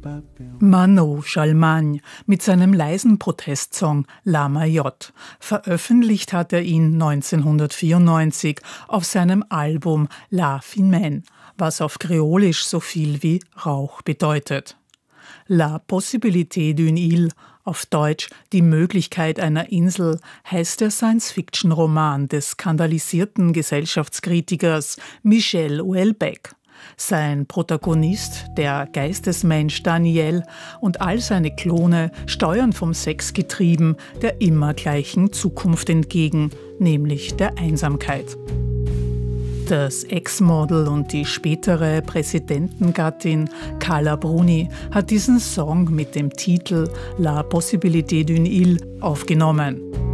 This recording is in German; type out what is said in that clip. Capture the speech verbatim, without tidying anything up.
Mano Chalmagne mit seinem leisen Protestsong La Mayotte. Veröffentlicht hat er ihn neunzehnhundertvierundneunzig auf seinem Album La Fimène, was auf Kreolisch so viel wie Rauch bedeutet. La possibilité d'une île, auf Deutsch Die Möglichkeit einer Insel, heißt der Science-Fiction-Roman des skandalisierten Gesellschaftskritikers Michel Houellebecq. Sein Protagonist, der Geistesmensch Daniel, und all seine Klone steuern vom Sex getrieben der immer gleichen Zukunft entgegen, nämlich der Einsamkeit. Das Ex-Model und die spätere Präsidentengattin Carla Bruni hat diesen Song mit dem Titel La possibilité d'une île aufgenommen.